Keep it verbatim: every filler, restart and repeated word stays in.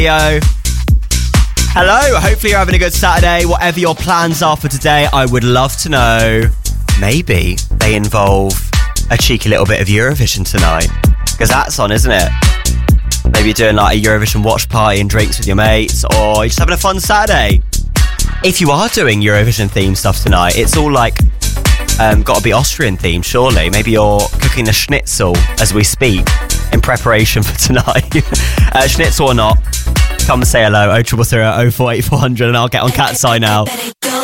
Yo. Hello, hopefully you're having a good Saturday. Whatever your plans are for today, I would love to know. Maybe they involve a cheeky little bit of Eurovision tonight, because that's on, isn't it? Maybe you're doing like a Eurovision watch party and drinks with your mates, or you're just having a fun Saturday. If you are doing Eurovision themed stuff tonight, it's all like um, got to be Austrian themed, surely. Maybe you're cooking a schnitzel as we speak in preparation for tonight. uh, schnitzel or not, come and say hello. oh triple three oh four eight four hundred and I'll get on Cat's Eye now.